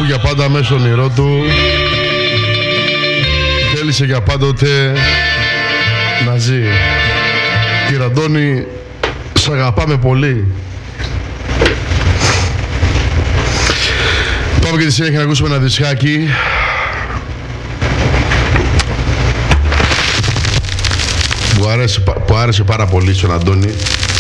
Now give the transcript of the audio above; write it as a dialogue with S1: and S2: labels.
S1: για πάντα μέσα στον όνειρό του. Θέλησε για πάντοτε να ζει. Κύριε Αντώνη, σ' αγαπάμε πολύ. Πάμε και τη συνέχεια να ακούσουμε ένα δισκάκι. Που άρεσε πάρα πολύ στον Αντώνη.